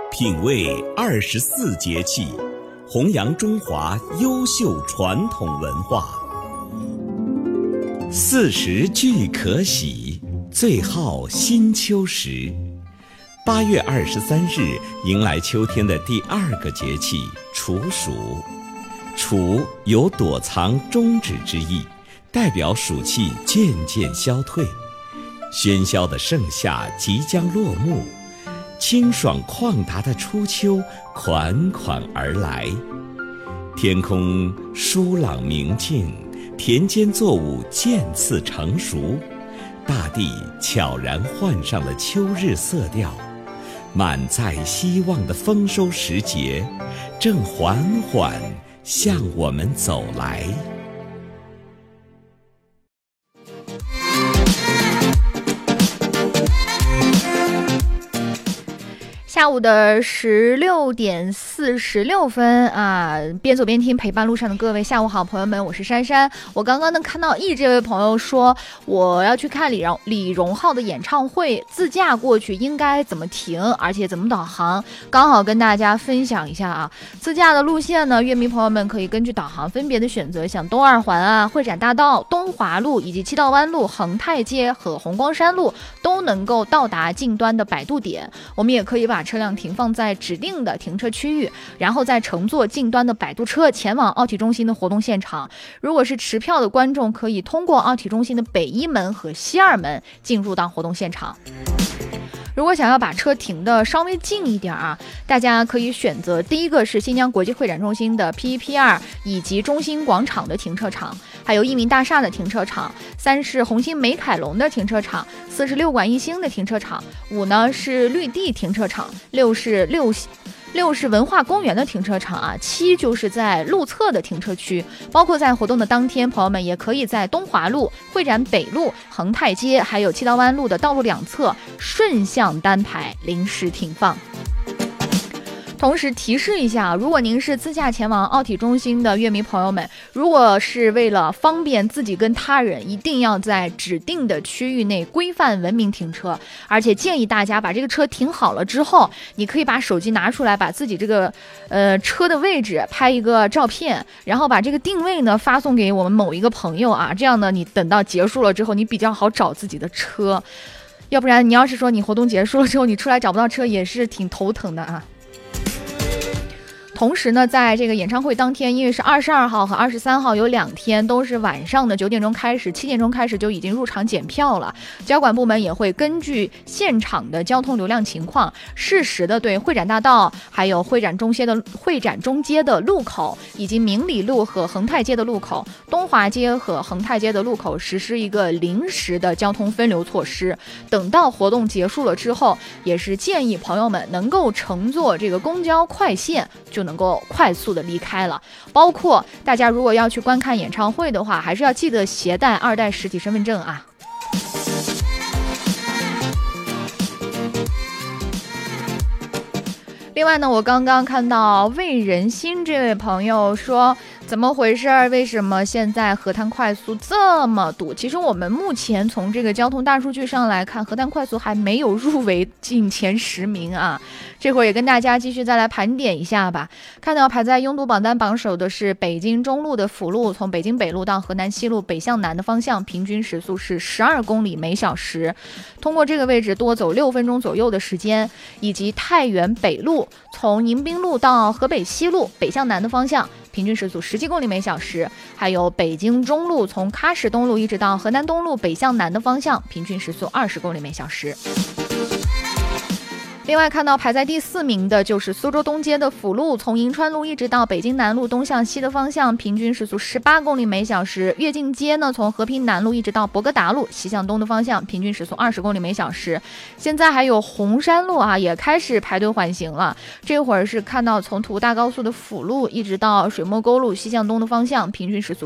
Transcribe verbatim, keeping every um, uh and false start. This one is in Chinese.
品味二十四节气，弘扬中华优秀传统文化。四时俱可喜，最好新秋时。八月二十三日迎来秋天的第二个节气处暑。处有躲藏终止之意，代表暑气渐渐消退，喧嚣的盛夏即将落幕，清爽旷达的初秋款款而来。天空舒朗明净，田间作物渐次成熟，大地悄然换上了秋日色调。满载希望的丰收时节正缓缓向我们走来。 下午的十六点四十六分啊，边走边听陪伴路上的各位下午好，朋友们，我是珊珊。我刚刚能看到易这位朋友说我要去看李荣李荣浩的演唱会，自驾过去应该怎么停，而且怎么导航，刚好跟大家分享一下啊。自驾的路线呢，乐迷朋友们可以根据导航分别的选择，像东二环啊、会展大道、东华路以及七道湾路、恒泰街和红光山路都能够到达近端的摆渡点。我们也可以把车辆停放在指定的停车区域，然后再乘坐近端的摆渡车前往奥体中心的活动现场。如果是持票的观众，可以通过奥体中心的北一门和西二门进入到活动现场。如果想要把车停的稍微近一点啊，大家可以选择第一个是新疆国际会展中心的 P 一 P 二 以及中心广场的停车场，还有益民大厦的停车场，三是红星美凯龙的停车场，四是六馆一星的停车场，五呢是绿地停车场，六是六六是文化公园的停车场啊，七就是在路侧的停车区。包括在活动的当天，朋友们也可以在东华路、会展北路、恒泰街还有七道湾路的道路两侧顺向单排临时停放。同时提示一下，如果您是自驾前往奥体中心的乐迷朋友们，如果是为了方便自己跟他人，一定要在指定的区域内规范文明停车，而且建议大家把这个车停好了之后，你可以把手机拿出来，把自己这个呃车的位置拍一个照片，然后把这个定位呢发送给我们某一个朋友啊，这样呢你等到结束了之后，你比较好找自己的车，要不然你要是说你活动结束了之后，你出来找不到车，也是挺头疼的啊。同时呢，在这个演唱会当天，因为是二十二号和二十三号有两天都是晚上的九点钟开始，七点钟开始就已经入场检票了。交管部门也会根据现场的交通流量情况，适时的对会展大道、还有会展中街的会展中街的路口，以及明理路和恒泰街的路口、东华街和恒泰街的路口实施一个临时的交通分流措施。等到活动结束了之后，也是建议朋友们能够乘坐这个公交快线就能够快速的离开了。包括大家如果要去观看演唱会的话，还是要记得携带二代实体身份证啊。另外呢，我刚刚看到魏仁心这位朋友说，怎么回事？为什么现在河滩快速这么堵？其实我们目前从这个交通大数据上来看，河滩快速还没有入围进前十名啊。这会儿也跟大家继续再来盘点一下吧。看到排在拥堵榜单榜首的是北京中路的辅路，从北京北路到河南西路北向南的方向，平均时速是十二公里每小时，通过这个位置多走六分钟左右的时间。以及太原北路，从迎宾路到河北西路北向南的方向，平均时速十七公里每小时。还有北京中路，从喀什东路一直到河南东路北向南的方向，平均时速二十公里每小时。另外看到排在第四名的就是苏州东街的辅路，从银川路一直到北京南路东向西的方向，平均时速十八公里每小时。跃进街呢，从和平南路一直到博格达路西向东的方向，平均时速二十公里每小时。现在还有红山路啊，也开始排队缓行了。这会儿是看到从途大高速的辅路一直到水墨沟路西向东的方向，平均时速